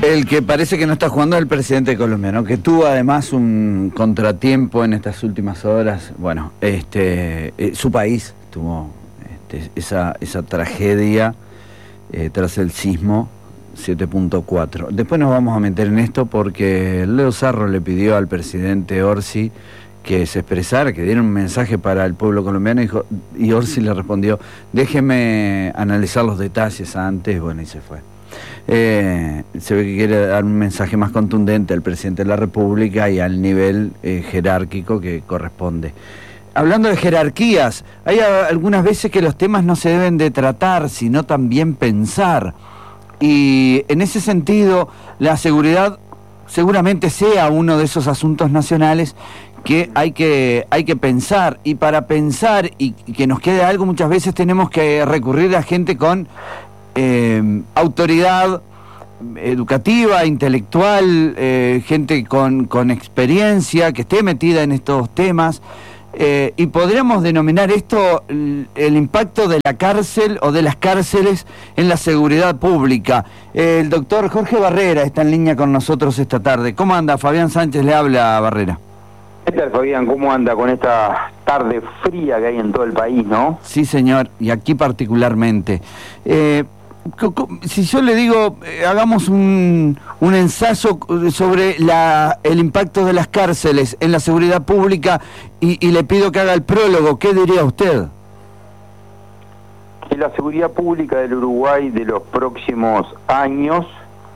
El que parece que no está jugando es el presidente de Colombia, ¿no? Que tuvo además un contratiempo en estas últimas horas. Bueno, su país tuvo esa tragedia tras el sismo 7.4. Después nos vamos a meter en esto porque Leo Sarro le pidió al presidente Orsi que se expresara, que diera un mensaje para el pueblo colombiano, y Orsi le respondió: déjeme analizar los detalles antes. Bueno, y se fue. Se ve que quiere dar un mensaje más contundente al presidente de la República y al nivel jerárquico que corresponde. Hablando de jerarquías, hay algunas veces que los temas no se deben de tratar, sino también pensar. Y en ese sentido, la seguridad seguramente sea uno de esos asuntos nacionales que hay que pensar. Y para pensar y que nos quede algo, muchas veces tenemos que recurrir a gente con autoridad educativa, intelectual, gente con experiencia, que esté metida en estos temas, y podríamos denominar esto el impacto de la cárcel o de las cárceles en la seguridad pública. El doctor Jorge Barrera está en línea con nosotros esta tarde. ¿Cómo anda? Fabián Sánchez le habla, Barrera. ¿Qué tal, Fabián? ¿Cómo anda con esta tarde fría que hay en todo el país, no? Sí, señor, y aquí particularmente. Si yo le digo, hagamos un ensayo sobre el impacto de las cárceles en la seguridad pública y le pido que haga el prólogo, ¿qué diría usted? Que la seguridad pública del Uruguay de los próximos años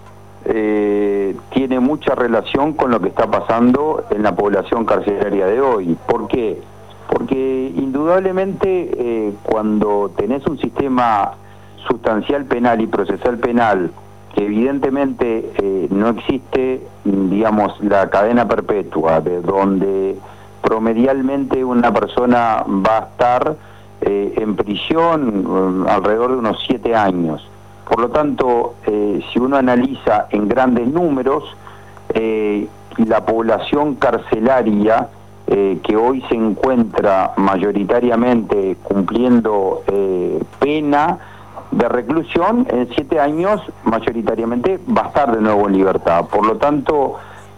tiene mucha relación con lo que está pasando en la población carcelaria de hoy. ¿Por qué? Porque indudablemente cuando tenés un sistema sustancial penal y procesal penal, que evidentemente no existe, digamos, la cadena perpetua, de donde promedialmente una persona va a estar en prisión alrededor de unos 7 años. Por lo tanto, si uno analiza en grandes números, la población carcelaria que hoy se encuentra mayoritariamente cumpliendo pena de reclusión, en 7 años mayoritariamente va a estar de nuevo en libertad. Por lo tanto,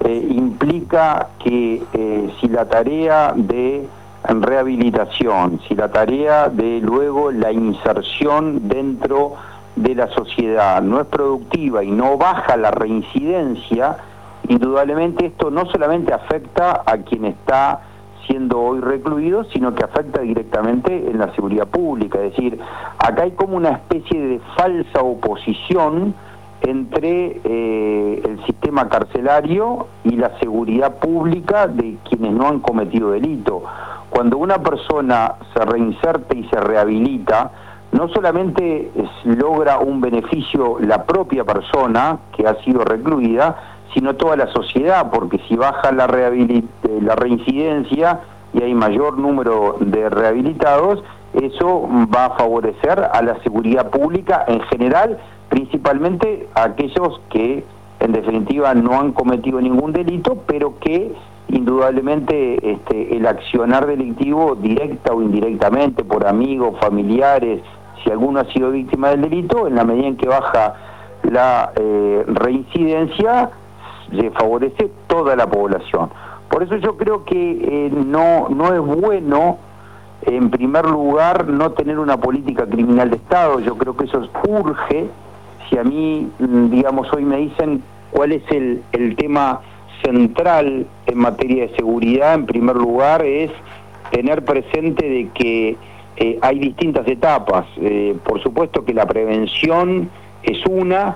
implica que si la tarea de rehabilitación, si la tarea de luego la inserción dentro de la sociedad no es productiva y no baja la reincidencia, indudablemente esto no solamente afecta a quien está siendo hoy recluido, sino que afecta directamente en la seguridad pública. Es decir, acá hay como una especie de falsa oposición entre el sistema carcelario y la seguridad pública de quienes no han cometido delito. Cuando una persona se reinserta y se rehabilita, no solamente logra un beneficio la propia persona que ha sido recluida, sino toda la sociedad, porque si baja la reincidencia y hay mayor número de rehabilitados, eso va a favorecer a la seguridad pública en general, principalmente a aquellos que en definitiva no han cometido ningún delito, pero que indudablemente el accionar delictivo, directa o indirectamente, por amigos, familiares, si alguno ha sido víctima del delito, en la medida en que baja la reincidencia, se favorece toda la población. Por eso yo creo que no es bueno, en primer lugar, no tener una política criminal de Estado. Yo creo que eso urge. Si a mí, digamos, hoy me dicen cuál es el tema central en materia de seguridad, en primer lugar es tener presente de que hay distintas etapas. Por supuesto que la prevención es una,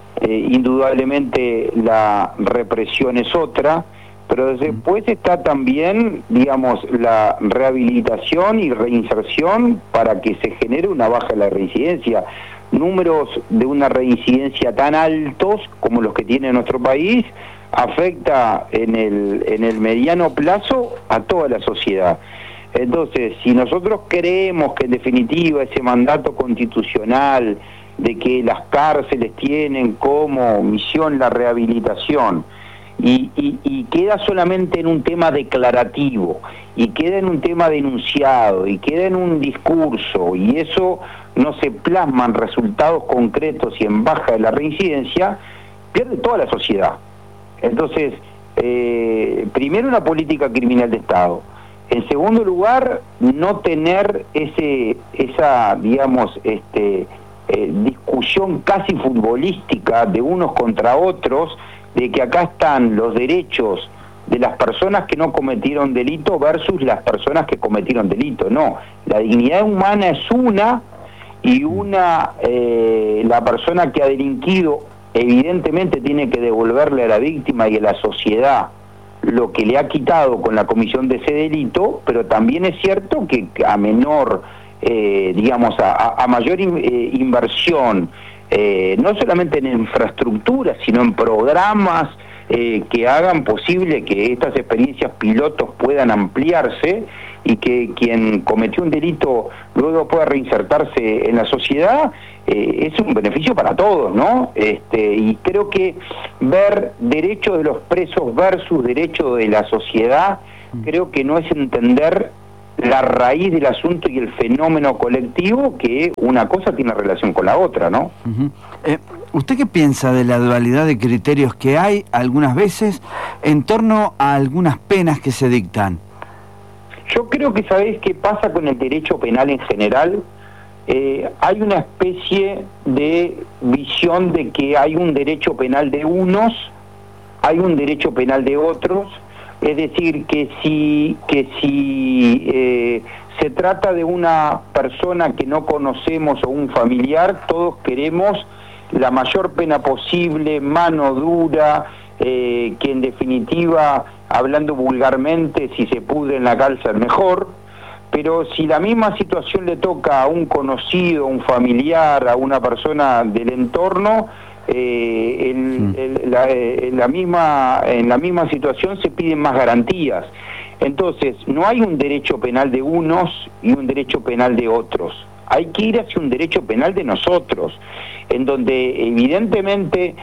indudablemente la represión es otra, pero después está también, digamos, la rehabilitación y reinserción para que se genere una baja en la reincidencia. Números de una reincidencia tan altos como los que tiene nuestro país afecta en el mediano plazo a toda la sociedad. Entonces, si nosotros creemos que en definitiva ese mandato constitucional de que las cárceles tienen como misión la rehabilitación y queda solamente en un tema declarativo y queda en un tema denunciado y queda en un discurso y eso no se plasma en resultados concretos y en baja de la reincidencia, pierde toda la sociedad. Entonces, primero una política criminal de Estado. En segundo lugar, no tener esa digamos, discusión casi futbolística de unos contra otros, de que acá están los derechos de las personas que no cometieron delito versus las personas que cometieron delito. No, la dignidad humana es una, y la persona que ha delinquido evidentemente tiene que devolverle a la víctima y a la sociedad lo que le ha quitado con la comisión de ese delito, pero también es cierto que a menor, digamos, a mayor inversión, no solamente en infraestructura, sino en programas que hagan posible que estas experiencias pilotos puedan ampliarse y que quien cometió un delito luego pueda reinsertarse en la sociedad, es un beneficio para todos, ¿no? Y creo que ver derechos de los presos versus derechos de la sociedad, creo que no es entender la raíz del asunto y el fenómeno colectivo, que una cosa tiene relación con la otra, ¿no? ¿Usted qué piensa de la dualidad de criterios que hay algunas veces en torno a algunas penas que se dictan? Yo creo que ¿sabés qué pasa con el derecho penal en general? Hay una especie de visión de que hay un derecho penal de unos, hay un derecho penal de otros, es decir, que si se trata de una persona que no conocemos o un familiar, todos queremos la mayor pena posible, mano dura, que en definitiva, hablando vulgarmente, si se pudre en la cárcel mejor. Pero si la misma situación le toca a un conocido, un familiar, a una persona del entorno, en la misma situación se piden más garantías. Entonces, no hay un derecho penal de unos y un derecho penal de otros. Hay que ir hacia un derecho penal de nosotros, en donde evidentemente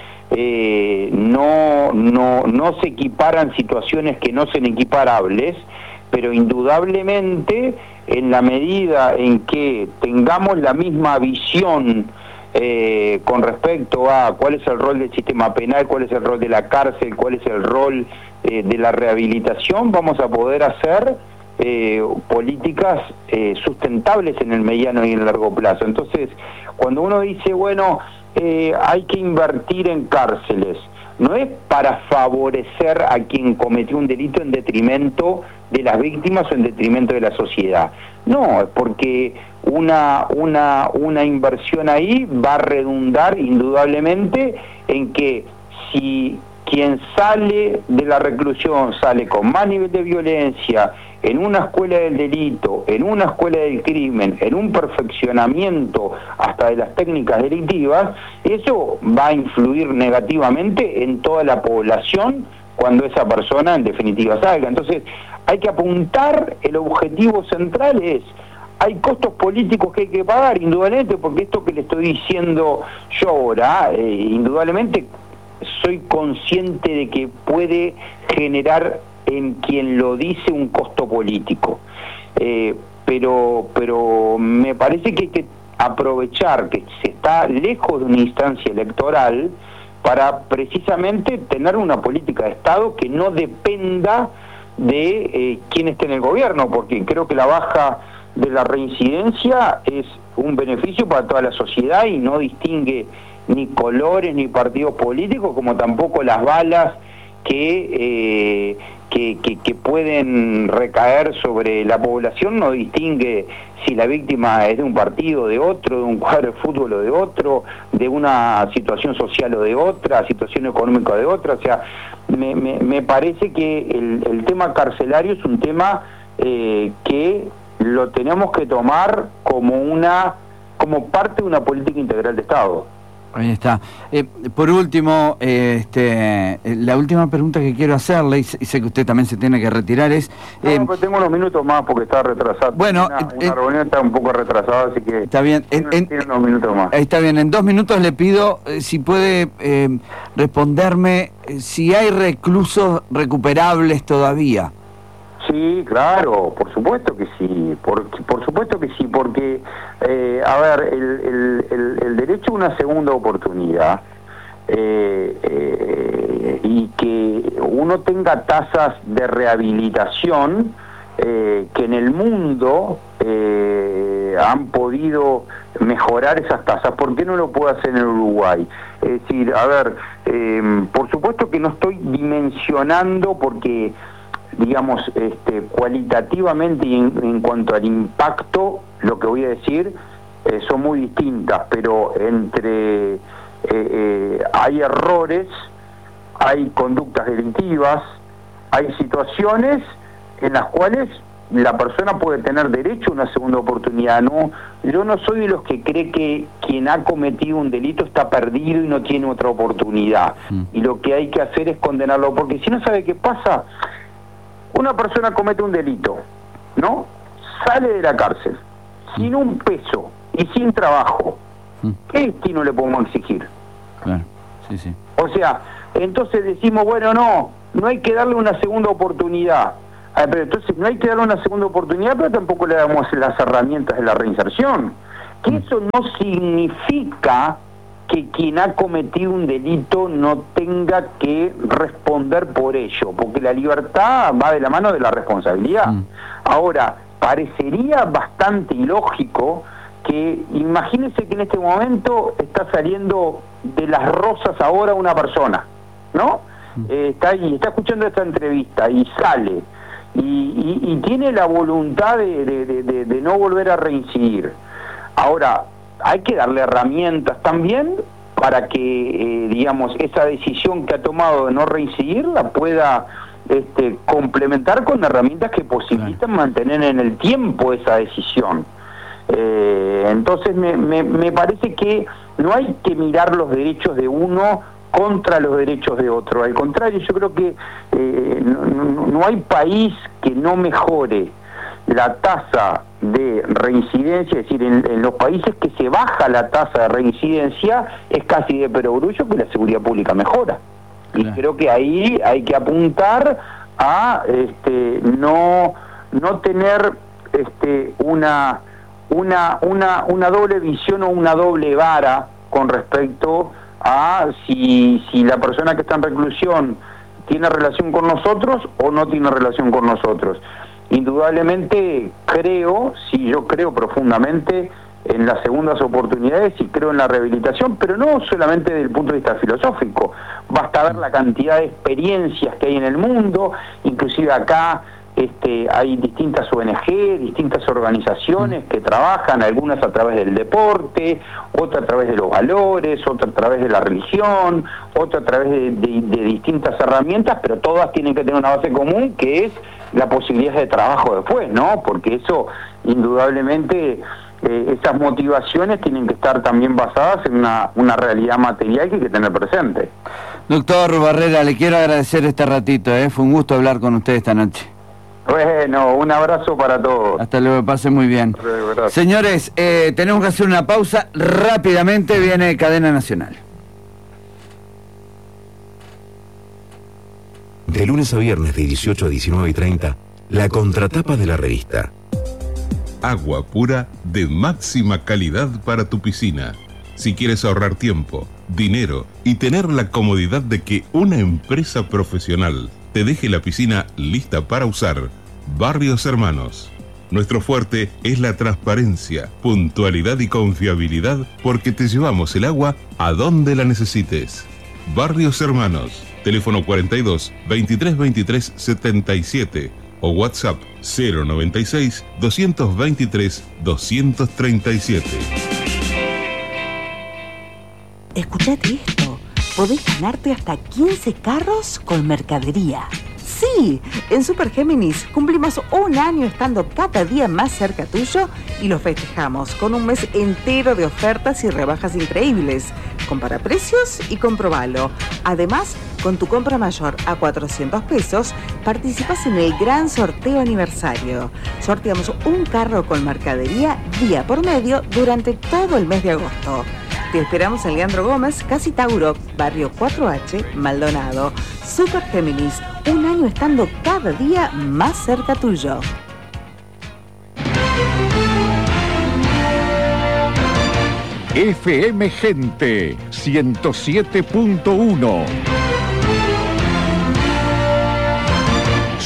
no se equiparan situaciones que no sean equiparables, pero indudablemente en la medida en que tengamos la misma visión con respecto a cuál es el rol del sistema penal, cuál es el rol de la cárcel, cuál es el rol de la rehabilitación, vamos a poder hacer políticas sustentables en el mediano y en el largo plazo. Entonces, cuando uno dice, bueno, hay que invertir en cárceles, no es para favorecer a quien cometió un delito en detrimento de las víctimas o en detrimento de la sociedad. No, es porque una inversión ahí va a redundar indudablemente en que si quien sale de la reclusión sale con más nivel de violencia, en una escuela del delito, en una escuela del crimen, en un perfeccionamiento hasta de las técnicas delictivas, eso va a influir negativamente en toda la población cuando esa persona en definitiva salga. Entonces hay que apuntar, el objetivo central es, hay costos políticos que hay que pagar, indudablemente, porque esto que le estoy diciendo yo ahora, indudablemente soy consciente de que puede generar en quien lo dice un costo político, pero me parece que hay que aprovechar que se está lejos de una instancia electoral para precisamente tener una política de Estado que no dependa de quién esté en el gobierno, porque creo que la baja de la reincidencia es un beneficio para toda la sociedad y no distingue ni colores ni partidos políticos, como tampoco las balas que pueden recaer sobre la población, no distingue si la víctima es de un partido, de otro, de un cuadro de fútbol o de otro, de una situación social o de otra, situación económica o de otra. O sea, me parece que el tema carcelario es un tema que lo tenemos que tomar como parte de una política integral de Estado. Ahí está. Por último, la última pregunta que quiero hacerle, y sé que usted también se tiene que retirar, es... pues tengo unos minutos más porque está retrasado. Bueno, una reunión está un poco retrasada, así que... Está bien. Tiene unos minutos más. Está bien, en 2 minutos le pido si puede responderme si hay reclusos recuperables todavía. Sí, claro, por supuesto que sí, por supuesto que sí, porque, a ver, el derecho a una segunda oportunidad y que uno tenga tasas de rehabilitación que en el mundo han podido mejorar esas tasas. ¿Por qué no lo puede hacer en Uruguay? Es decir, a ver, por supuesto que no estoy dimensionando porque, digamos, cualitativamente y en cuanto al impacto, lo que voy a decir son muy distintas, pero entre hay errores, hay conductas delictivas, hay situaciones en las cuales la persona puede tener derecho a una segunda oportunidad. No, yo no soy de los que cree que quien ha cometido un delito está perdido y no tiene otra oportunidad. Y lo que hay que hacer es condenarlo, porque si no, ¿sabe qué pasa? Una persona comete un delito, ¿no? Sale de la cárcel, sin un peso y sin trabajo. ¿Qué destino le podemos exigir? Claro, sí, sí. O sea, entonces decimos, bueno, no hay que darle una segunda oportunidad. Pero entonces no hay que darle una segunda oportunidad, pero tampoco le damos las herramientas de la reinserción. Que eso no significa que quien ha cometido un delito no tenga que responder por ello, porque la libertad va de la mano de la responsabilidad. Ahora, parecería bastante ilógico que, imagínense que en este momento está saliendo de Las Rosas ahora una persona, ¿no? Está ahí, está escuchando esta entrevista y sale y tiene la voluntad de no volver a reincidir. Ahora, hay que darle herramientas también para que, digamos, esa decisión que ha tomado de no reincidir la pueda complementar con herramientas que posibilitan mantener en el tiempo esa decisión. Entonces me parece que no hay que mirar los derechos de uno contra los derechos de otro. Al contrario, yo creo que no hay país que no mejore la tasa de reincidencia, es decir, en los países que se baja la tasa de reincidencia, es casi de perogrullo que la seguridad pública mejora. Y creo que ahí hay que apuntar a no tener una doble visión o una doble vara con respecto a si la persona que está en reclusión tiene relación con nosotros o no tiene relación con nosotros. Indudablemente yo creo profundamente en las segundas oportunidades y creo en la rehabilitación, pero no solamente desde el punto de vista filosófico. Basta ver la cantidad de experiencias que hay en el mundo, inclusive acá hay distintas ONG, distintas organizaciones que trabajan, algunas a través del deporte, otras a través de los valores, otras a través de la religión, otras a través de distintas herramientas, pero todas tienen que tener una base común, que es la posibilidad de trabajo después, ¿no? Porque eso, indudablemente, esas motivaciones tienen que estar también basadas en una realidad material que hay que tener presente. Doctor Barrera, le quiero agradecer este ratito, fue un gusto hablar con usted esta noche. Bueno, un abrazo para todos. Hasta luego, pase muy bien. Gracias. Señores, tenemos que hacer una pausa. Rápidamente viene Cadena Nacional. De lunes a viernes de 18 a 19:30, la contratapa de la revista. Agua pura de máxima calidad para tu piscina. Si quieres ahorrar tiempo, dinero y tener la comodidad de que una empresa profesional te deje la piscina lista para usar, Barrios Hermanos. Nuestro fuerte es la transparencia, puntualidad y confiabilidad, porque te llevamos el agua a donde la necesites. Barrios Hermanos, teléfono 42 23 23 77 o WhatsApp 096 223 237. Escuchate esto, podés ganarte hasta 15 carros con mercadería. Sí, en Super Géminis cumplimos un año estando cada día más cerca tuyo y lo festejamos con un mes entero de ofertas y rebajas increíbles. Compara precios y comprobalo. Además, con tu compra mayor a 400 pesos, participas en el gran sorteo aniversario. Sorteamos un carro con mercadería día por medio durante todo el mes de agosto. Te esperamos en Leandro Gómez, Casi Tauro, Barrio 4H, Maldonado. Super Géminis, un año estando cada día más cerca tuyo. FM Gente 107.1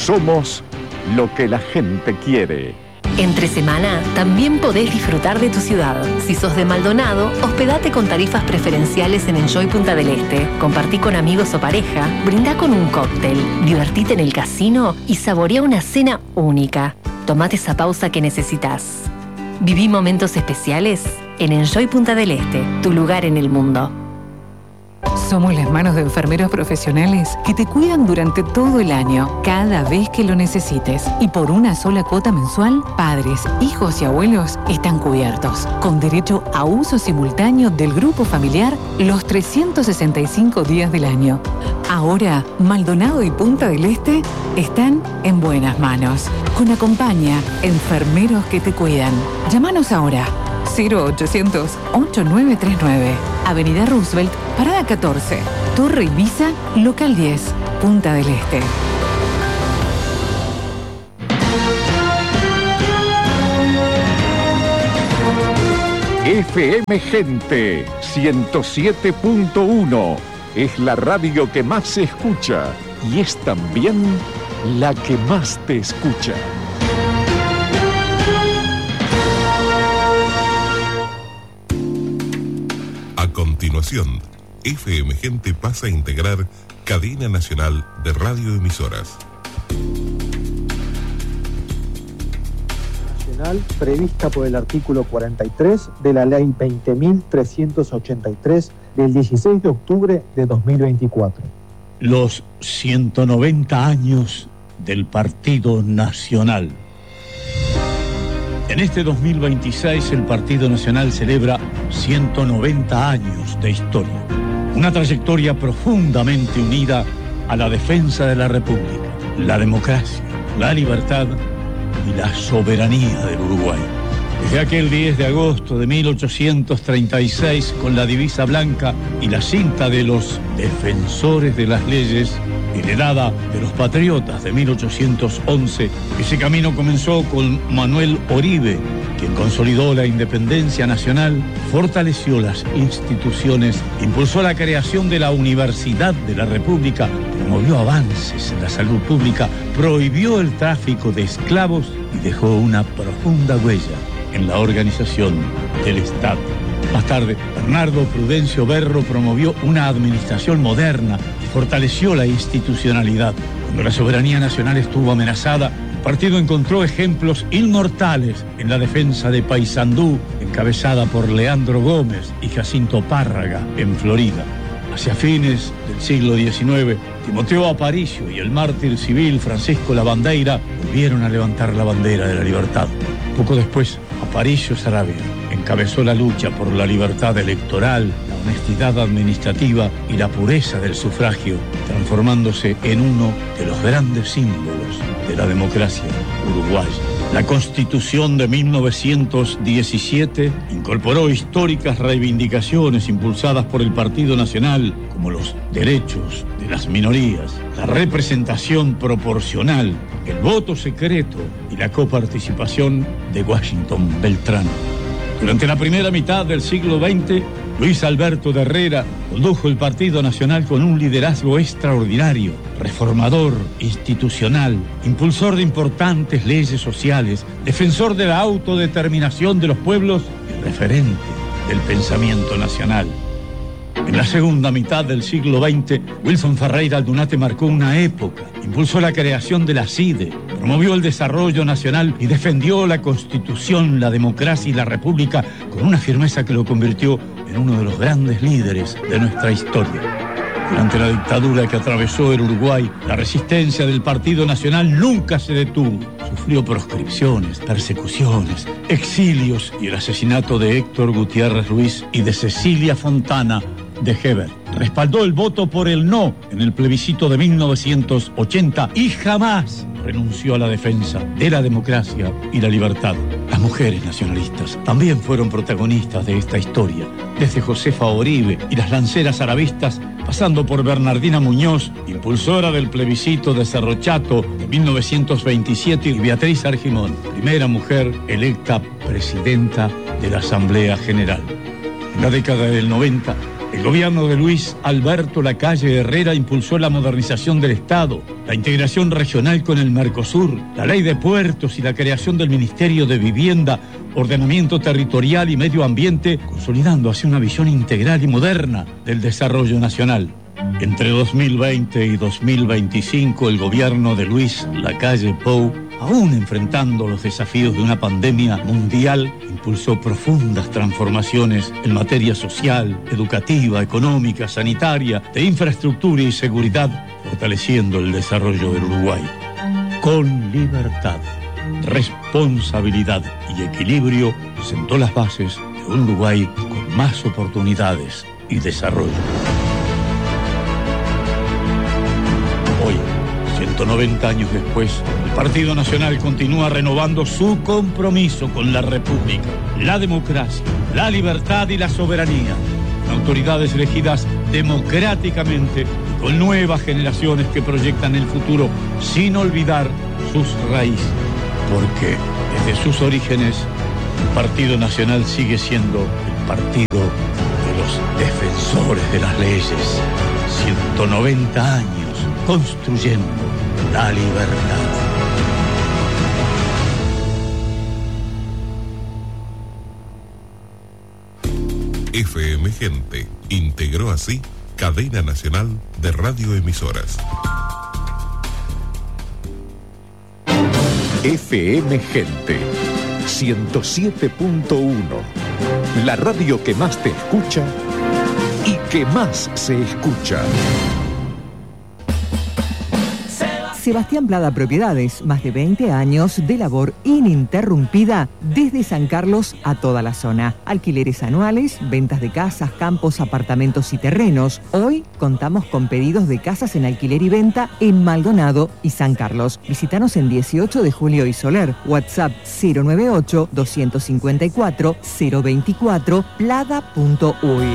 Somos lo que la gente quiere. Entre semana también podés disfrutar de tu ciudad. Si sos de Maldonado, hospedate con tarifas preferenciales en Enjoy Punta del Este. Compartí con amigos o pareja, brindá con un cóctel, divertite en el casino y saborea una cena única. Tomate esa pausa que necesitas. Viví momentos especiales en Enjoy Punta del Este, tu lugar en el mundo. Somos las manos de enfermeros profesionales que te cuidan durante todo el año, cada vez que lo necesites. Y por una sola cuota mensual, padres, hijos y abuelos están cubiertos, con derecho a uso simultáneo del grupo familiar los 365 días del año. Ahora, Maldonado y Punta del Este están en buenas manos. Con Acompaña, enfermeros que te cuidan. Llámanos ahora. 0800-8939. Avenida Roosevelt, Parada 14. Torre Ibiza, Local 10, Punta del Este. FM Gente 107.1 es la radio que más se escucha y es también la que más te escucha. A continuación, FM Gente pasa a integrar Cadena Nacional de Radioemisoras. Nacional prevista por el artículo 43 de la Ley 20.383 del 16 de octubre de 2024. Los 190 años del Partido Nacional. En este 2026 el Partido Nacional celebra 190 años de historia. Una trayectoria profundamente unida a la defensa de la República, la democracia, la libertad y la soberanía del Uruguay. Desde aquel 10 de agosto de 1836, con la divisa blanca y la cinta de los defensores de las leyes, heredada de los patriotas de 1811, ese camino comenzó con Manuel Oribe, quien consolidó la independencia nacional, fortaleció las instituciones, impulsó la creación de la Universidad de la República, promovió avances en la salud pública, prohibió el tráfico de esclavos y dejó una profunda huella en la organización del Estado. Más tarde, Bernardo Prudencio Berro promovió una administración moderna y fortaleció la institucionalidad. Cuando la soberanía nacional estuvo amenazada, el partido encontró ejemplos inmortales en la defensa de Paysandú, encabezada por Leandro Gómez y Jacinto Párraga, en Florida. Hacia fines del siglo XIX, Timoteo Aparicio y el mártir civil Francisco Lavandeira volvieron a levantar la bandera de la libertad. Poco después, Aparicio Saravia encabezó la lucha por la libertad electoral, la honestidad administrativa y la pureza del sufragio, transformándose en uno de los grandes símbolos de la democracia uruguaya. La Constitución de 1917 incorporó históricas reivindicaciones impulsadas por el Partido Nacional, como los derechos de las minorías, la representación proporcional, el voto secreto y la coparticipación de Washington Beltrán. Durante la primera mitad del siglo XX, Luis Alberto de Herrera condujo el Partido Nacional con un liderazgo extraordinario, reformador, institucional, impulsor de importantes leyes sociales, defensor de la autodeterminación de los pueblos y referente del pensamiento nacional. En la segunda mitad del siglo XX, Wilson Ferreira Aldunate marcó una época, impulsó la creación de la CIDE, promovió el desarrollo nacional y defendió la Constitución, la democracia y la República con una firmeza que lo convirtió en uno de los grandes líderes de nuestra historia. Durante la dictadura que atravesó el Uruguay, la resistencia del Partido Nacional nunca se detuvo. Sufrió proscripciones, persecuciones, exilios y el asesinato de Héctor Gutiérrez Ruiz y de Cecilia Fontana de Hebert. Respaldó el voto por el no en el plebiscito de 1980 y jamás renunció a la defensa de la democracia y la libertad. Las mujeres nacionalistas también fueron protagonistas de esta historia, desde Josefa Oribe y las lanceras arabistas, pasando por Bernardina Muñoz, impulsora del plebiscito de Cerro Chato de 1927, y Beatriz Argimón, primera mujer electa presidenta de la Asamblea General. En la década del 90, El gobierno de Luis Alberto Lacalle Herrera impulsó la modernización del Estado, la integración regional con el Mercosur, la ley de puertos y la creación del Ministerio de Vivienda, Ordenamiento Territorial y Medio Ambiente, consolidando así una visión integral y moderna del desarrollo nacional. Entre 2020 y 2025, el gobierno de Luis Lacalle Pou, aún enfrentando los desafíos de una pandemia mundial, impulsó profundas transformaciones en materia social, educativa, económica, sanitaria, de infraestructura y seguridad, fortaleciendo el desarrollo del Uruguay. Con libertad, responsabilidad y equilibrio, sentó las bases de un Uruguay con más oportunidades y desarrollo. Hoy, 190 años después, el Partido Nacional continúa renovando su compromiso con la República, la democracia, la libertad y la soberanía, con autoridades elegidas democráticamente y con nuevas generaciones que proyectan el futuro sin olvidar sus raíces. Porque desde sus orígenes, el Partido Nacional sigue siendo el partido de los defensores de las leyes. 190 años construyendo la libertad. FM Gente integró así Cadena Nacional de Radioemisoras. FM Gente 107.1, la radio que más te escucha y que más se escucha. Sebastián Plada Propiedades, más de 20 años de labor ininterrumpida desde San Carlos a toda la zona. Alquileres anuales, ventas de casas, campos, apartamentos y terrenos. Hoy contamos con pedidos de casas en alquiler y venta en Maldonado y San Carlos. Visítanos en 18 de Julio y Soler. WhatsApp 098-254-024, plada.uy.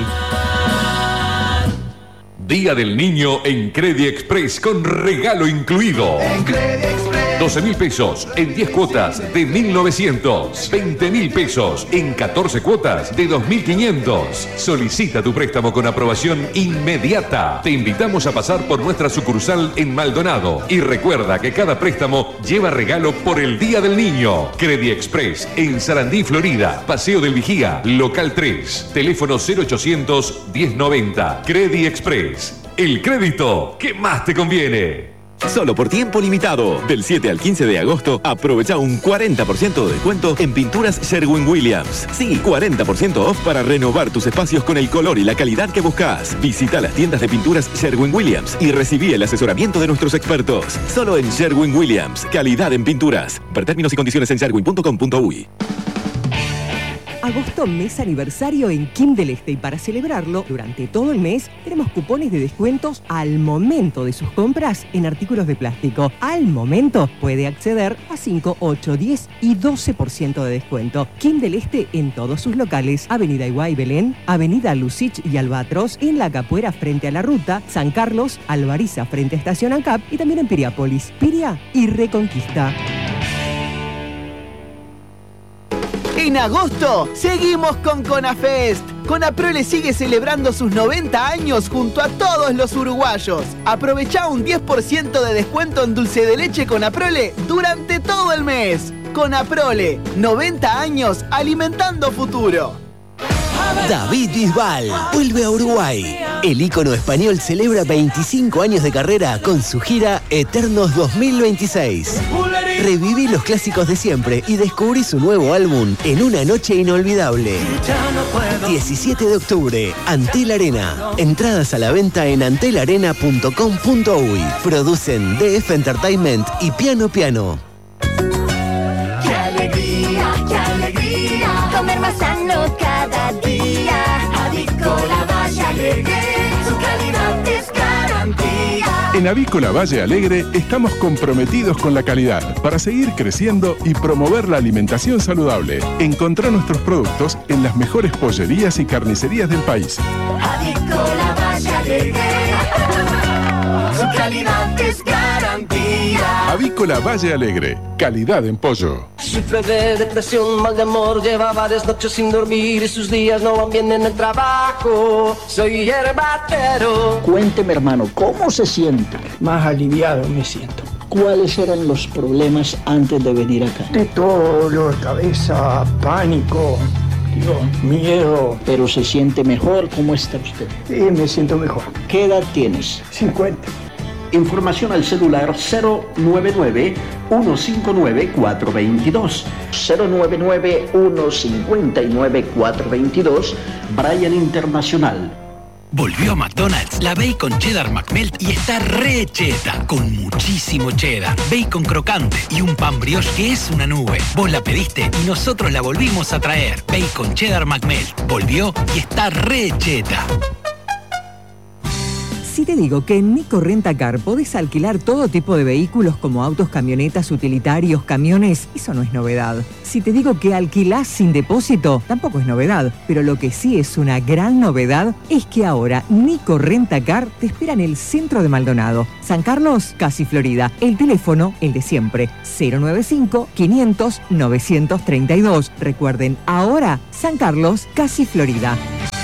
Día del Niño en Credit Express con regalo incluido. En Credit Express. 12.000 pesos en 10 cuotas de 1.900. 20.000 pesos en 14 cuotas de 2.500. Solicita tu préstamo con aprobación inmediata. Te invitamos a pasar por nuestra sucursal en Maldonado. Y recuerda que cada préstamo lleva regalo por el Día del Niño. Credit Express en Sarandí, Florida. Paseo del Vigía, local 3. Teléfono 0800 1090. Credit Express. El crédito que más te conviene. Solo por tiempo limitado. Del 7 al 15 de agosto, aprovecha un 40% de descuento en pinturas Sherwin-Williams. Sí, 40% off para renovar tus espacios con el color y la calidad que buscas. Visita las tiendas de pinturas Sherwin-Williams y recibí el asesoramiento de nuestros expertos. Solo en Sherwin-Williams. Calidad en pinturas. Ver términos y condiciones en sherwin.com.uy. Agosto, mes aniversario en Kim del Este, y para celebrarlo, durante todo el mes, tenemos cupones de descuentos al momento de sus compras en artículos de plástico. Al momento puede acceder a 5, 8, 10 y 12% de descuento. Kim del Este en todos sus locales: Avenida Iguay Belén, Avenida Lucich y Albatros, en La Capuera frente a la ruta, San Carlos, Alvariza frente a Estación ANCAP y también en Piriápolis, Piria y Reconquista. En agosto, seguimos con Conafest. Conaprole sigue celebrando sus 90 años junto a todos los uruguayos. Aprovechá un 10% de descuento en dulce de leche Conaprole durante todo el mes. Conaprole, 90 años alimentando futuro. David Bisbal vuelve a Uruguay. El ícono español celebra 25 años de carrera con su gira Eternos 2026. Reviví los clásicos de siempre y descubrí su nuevo álbum en una noche inolvidable. 17 de octubre, Antel Arena. Entradas a la venta en antelarena.com.uy. Producen DF Entertainment y Piano Piano. ¡Qué alegría, qué alegría! Comer más sano cada día. Avícola Valle Alegre, su calidad es garantía. En Avícola Valle Alegre estamos comprometidos con la calidad para seguir creciendo y promover la alimentación saludable. Encontrá nuestros productos en las mejores pollerías y carnicerías del país. Avícola Valle Alegre, su calidad es garantía. Avícola Valle Alegre, calidad en pollo. Sufre de depresión, mal de amor, lleva varias noches sin dormir y sus días no van bien en el trabajo. Soy yerbatero. Cuénteme, hermano, ¿cómo se siente? Más aliviado me siento. ¿Cuáles eran los problemas antes de venir acá? De todo, dolor de cabeza, pánico, miedo. ¿Pero se siente mejor? ¿Cómo está usted? Sí, me siento mejor. ¿Qué edad tienes? 50. Información al celular 099-159-422. 099-159-422. Bryan Internacional. Volvió a McDonald's la Bacon Cheddar McMelt y está re cheta, con muchísimo cheddar, bacon crocante y un pan brioche que es una nube. Vos la pediste y nosotros la volvimos a traer. Bacon Cheddar McMelt volvió y está re cheta. Si te digo que en Nico Rentacar podés alquilar todo tipo de vehículos como autos, camionetas, utilitarios, camiones, eso no es novedad. Si te digo que alquilás sin depósito, tampoco es novedad. Pero lo que sí es una gran novedad es que ahora Nico Rentacar te espera en el centro de Maldonado. San Carlos, casi Florida. El teléfono, el de siempre, 095-500-932. Recuerden, ahora San Carlos, casi Florida.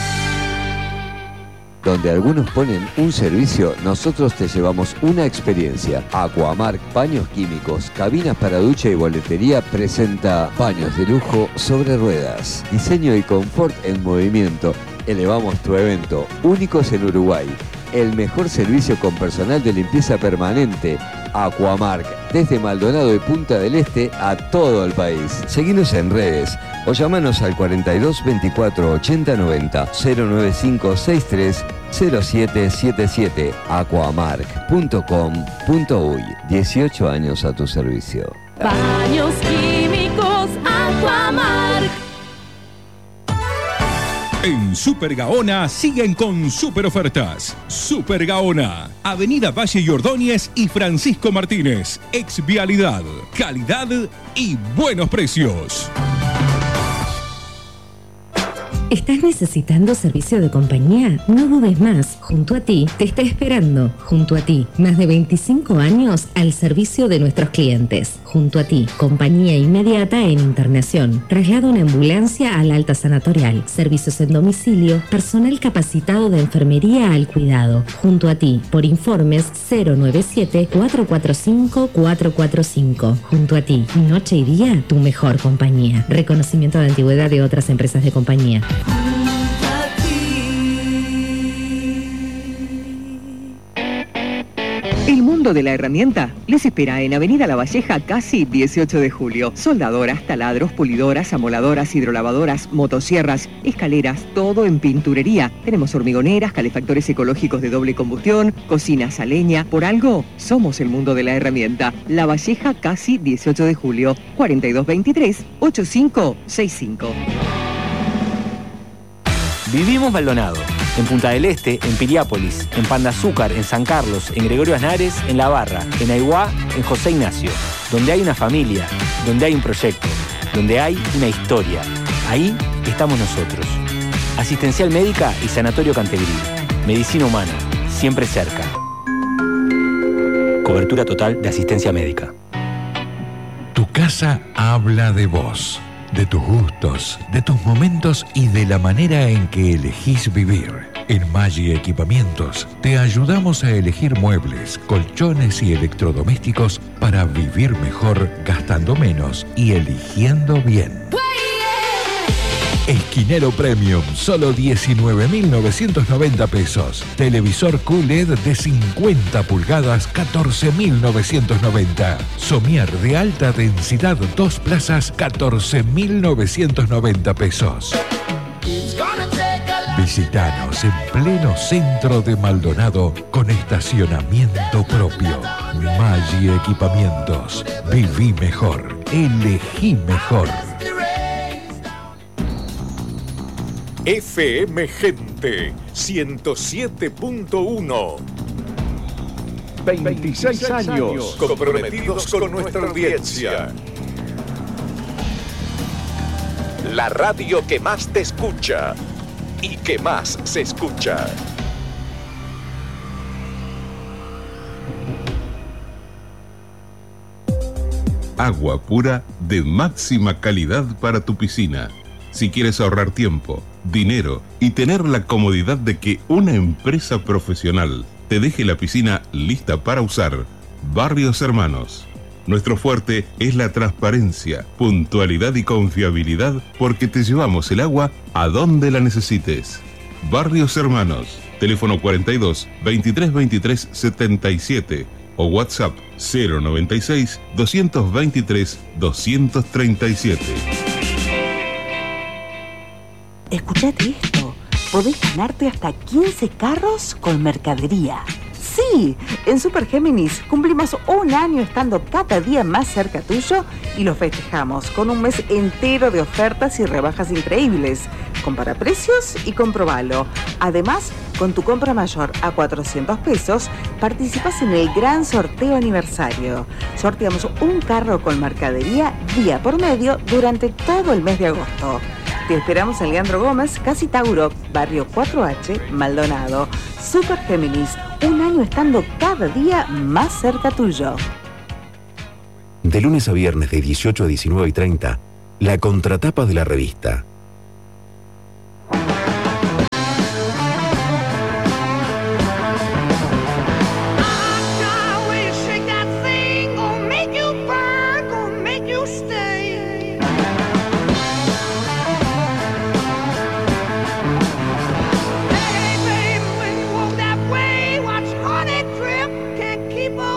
Donde algunos ponen un servicio, nosotros te llevamos una experiencia. Aquamark Paños Químicos, cabinas para ducha y boletería presenta paños de lujo sobre ruedas. Diseño y confort en movimiento. Elevamos tu evento, únicos en Uruguay. El mejor servicio con personal de limpieza permanente. Aquamark, desde Maldonado y Punta del Este a todo el país. Seguinos en redes o llamanos al 42 24 80 90 095 63 0777 aquamark.com.uy. 18 años a tu servicio. Baños químicos Aquamark. En Super Gaona siguen con super ofertas. Super Gaona, Avenida Valle y Ordóñez y Francisco Martínez. Ex Vialidad, calidad y buenos precios. ¿Estás necesitando servicio de compañía? No dudes más. Junto a ti te está esperando. Junto a ti, más de 25 años al servicio de nuestros clientes. Junto a ti, compañía inmediata en internación. Traslado en ambulancia al alta sanatorial. Servicios en domicilio. Personal capacitado de enfermería al cuidado. Junto a ti, por informes 097-445-445. Junto a ti, noche y día, tu mejor compañía. Reconocimiento de antigüedad de otras empresas de compañía. El mundo de la herramienta les espera en Avenida La Valleja, casi 18 de julio. Soldadoras, taladros, pulidoras, amoladoras, hidrolavadoras, motosierras, escaleras, todo en pinturería. Tenemos hormigoneras, calefactores ecológicos de doble combustión, cocinas a leña. Por algo, somos el mundo de la herramienta. La Valleja, casi 18 de julio, 4223-8565. Vivimos Maldonado, en Punta del Este, en Piriápolis, en Pan de Azúcar, en San Carlos, en Gregorio Aznares, en La Barra, en Aiguá, en José Ignacio. Donde hay una familia, donde hay un proyecto, donde hay una historia. Ahí estamos nosotros. Asistencial Médica y Sanatorio Cantegrí. Medicina Humana, siempre cerca. Cobertura total de asistencia médica. Tu casa habla de vos, de tus gustos, de tus momentos y de la manera en que elegís vivir. En Maggi Equipamientos te ayudamos a elegir muebles, colchones y electrodomésticos para vivir mejor, gastando menos y eligiendo bien. Esquinero Premium, solo 19.990 pesos. Televisor QLED de 50 pulgadas, 14.990. Somier de alta densidad, 2 plazas, 14.990 pesos. Visítanos en pleno centro de Maldonado con estacionamiento propio. Maggi Equipamientos. Viví mejor. Elegí mejor. FM Gente 107.1. 26 años comprometidos con nuestra audiencia. La radio que más te escucha y que más se escucha. agua pura de máxima calidad para tu piscina. Si quieres ahorrar tiempo, dinero y tener la comodidad de que una empresa profesional te deje la piscina lista para usar, Barrios Hermanos. Nuestro fuerte es la transparencia, puntualidad y confiabilidad porque te llevamos el agua a donde la necesites. Barrios Hermanos, teléfono 42 23 23 77 o WhatsApp 096 223 237. Escuchate esto, podés ganarte hasta 15 carros con mercadería. Sí, en Super Géminis cumplimos un año estando cada día más cerca tuyo y lo festejamos con un mes entero de ofertas y rebajas increíbles. Compara precios y comprobalo. Además, con tu compra mayor a 400 pesos, participas en el gran sorteo aniversario. Sorteamos un carro con mercadería día por medio durante todo el mes de agosto. Te esperamos en Leandro Gómez, Casi Tauro, Barrio 4H, Maldonado. Super Géminis, un año estando cada día más cerca tuyo. De lunes a viernes de 18 a 19:30, la contratapa de la revista.